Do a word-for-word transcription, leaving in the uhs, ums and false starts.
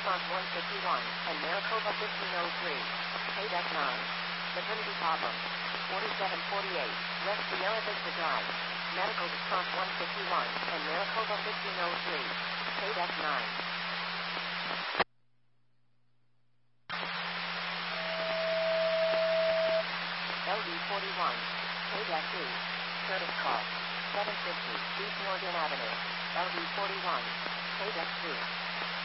Response one fifty-one, and Maricopa fifteen oh three. Paydeck nine. Maternity problem. forty-seven forty-eight, West Sierra Vista Drive. Medical Response one fifty-one, and Maricopa fifteen oh three. Paydeck nine. L D forty-one. Paydeck two. Service call. seven fifty, East Morgan Avenue. L D forty-one. Paydeck two.